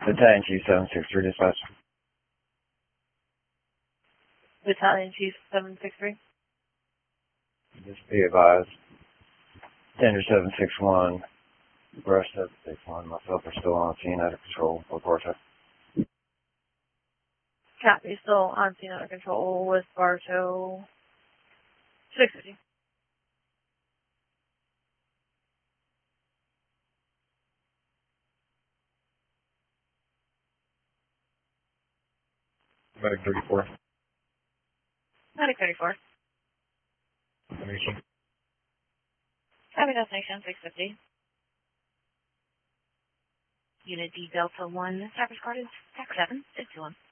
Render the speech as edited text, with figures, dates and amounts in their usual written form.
Battalion Chief 763 dispatch. Battalion Chief 763. Just be advised. Tender 761, Brush 761, myself are still on scene out of control. Report check. Copy, still on scene under control with Bartow 650. Medic 34. Medic 34. Destination. Copy, destination 650. Unit D Delta 1, service card is TAC 7, 621.